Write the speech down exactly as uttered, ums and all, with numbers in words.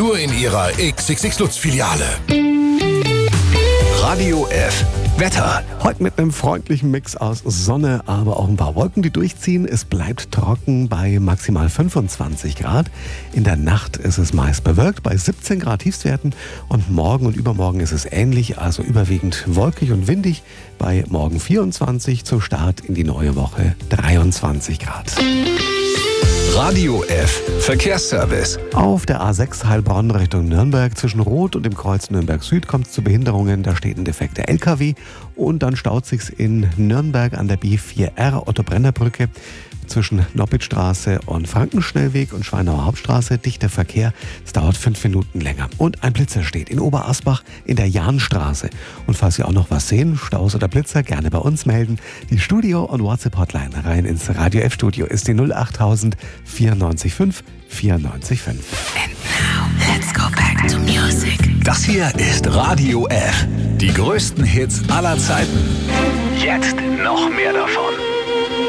Nur in ihrer X X X Lutz Filiale. Radio F. Wetter. Heute mit einem freundlichen Mix aus Sonne, aber auch ein paar Wolken, die durchziehen. Es bleibt trocken bei maximal fünfundzwanzig Grad. In der Nacht ist es meist bewölkt bei siebzehn Grad Tiefstwerten. Und morgen und übermorgen ist es ähnlich, also überwiegend wolkig und windig. Bei morgen vierundzwanzig, zum Start in die neue Woche dreiundzwanzig Grad. Radio F. Verkehrsservice. Auf der A sechs Heilbronn Richtung Nürnberg zwischen Rot und dem Kreuz Nürnberg Süd kommt es zu Behinderungen. Da steht ein defekter L K W und dann staut sich's in Nürnberg an der B vier R Otto-Brenner-Brücke zwischen Noppitzstraße und Frankenschnellweg und Schweinauer Hauptstraße. Dichter Verkehr, es dauert fünf Minuten länger. Und ein Blitzer steht in Oberasbach in der Jahnstraße. Und falls Sie auch noch was sehen, Staus oder Blitzer, gerne bei uns melden. Die Studio- und WhatsApp-Hotline rein ins Radio F-Studio ist die null acht tausend vierundneunzig fünf vierundneunzig fünf. And now, let's go back to music. Das hier ist Radio F. Die größten Hits aller Zeiten. Jetzt noch mehr davon.